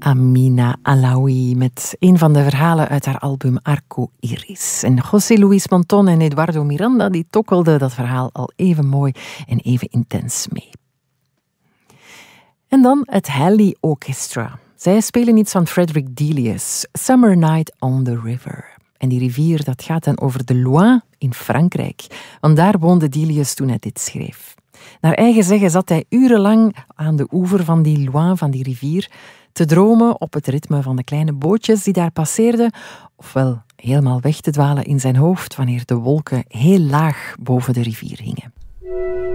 Amina Alaoui met een van de verhalen uit haar album Arco Iris. En José Luis Monton en Eduardo Miranda die tokkelden dat verhaal al even mooi en even intens mee. En dan het Halley Orchestra. Zij spelen iets van Frederick Delius, Summer Night on the River. En die rivier, dat gaat dan over de Loire in Frankrijk. Want daar woonde Delius toen hij dit schreef. Naar eigen zeggen zat hij urenlang aan de oever van die Loire, van die rivier, te dromen op het ritme van de kleine bootjes die daar passeerden, ofwel helemaal weg te dwalen in zijn hoofd wanneer de wolken heel laag boven de rivier hingen.